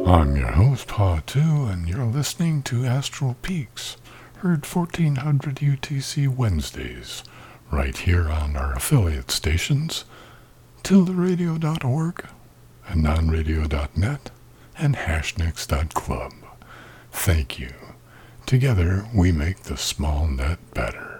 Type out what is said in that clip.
I'm your host, Pa2, and you're listening to Astral Peaks, heard 1400 UTC Wednesdays, right here on our affiliate stations, TildaRadio.org, and NonRadio.net, and Hashnix.club. Thank you. Together, we make the small net better.